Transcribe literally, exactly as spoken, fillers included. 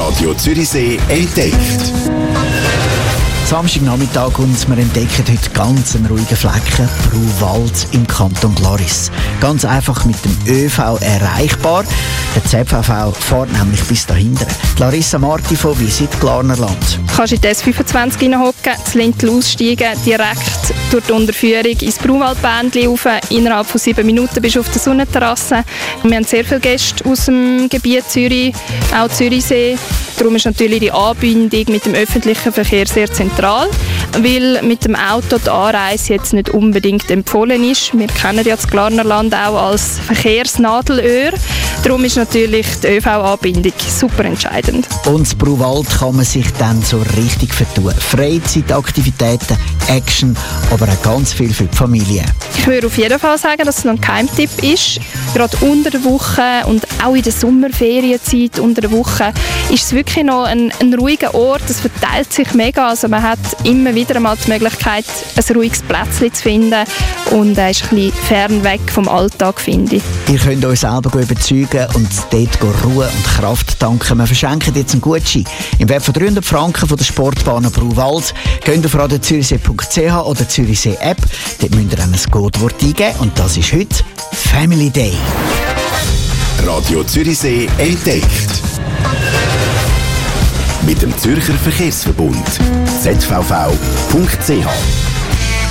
Radio Zürichsee entdeckt. Samstagnachmittag und wir entdecken heute ganz einen ruhigen Flecken, Bruwald im Kanton Glaris. Ganz einfach mit dem ÖV erreichbar. Der Z V V fährt nämlich bis dahinter. Larissa Marti von Visit Glarnerland. Du kannst in die S fünfundzwanzig hineinhocken, das Lintel aussteigen, direkt durch die Unterführung ins Bruwaldbändli rauf. Innerhalb von sieben Minuten bist du auf der Sonnenterrasse. Wir haben sehr viele Gäste aus dem Gebiet Zürich, auch Zürichsee. Darum ist natürlich die Anbindung mit dem öffentlichen Verkehr sehr zentral, weil mit dem Auto die Anreise jetzt nicht unbedingt empfohlen ist. Wir kennen ja das Glarnerland auch als Verkehrsnadelöhr. Darum ist natürlich die ÖV-Anbindung super entscheidend. Und das Bruwald kann man sich dann so richtig vertun. Freizeitaktivitäten, Action, aber auch ganz viel für die Familie. Ich würde auf jeden Fall sagen, dass es noch ein Geheimtipp ist. Gerade unter der Woche und auch in der Sommerferienzeit unter der Woche ist es wirklich noch ein, ein ruhiger Ort. Es verteilt sich mega. Also man hat immer wieder einmal die Möglichkeit, ein ruhiges Plätzchen zu finden und äh, ist ein bisschen fern weg vom Alltag, finde ich. Ihr könnt euch selber überzeugen und dort Ruhe und Kraft tanken. Wir verschenken jetzt einen Gutschein im Wert von dreihundert Franken von der Sportbahn Bruwald. Geht auf radio zürichsee punkt c h oder Zürichsee App. Dort müsst ihr ein Codewort eingeben und das ist heute Family Day. Radio Zürichsee entdeckt. Mit dem Zürcher Verkehrsverbund Z V V punkt c h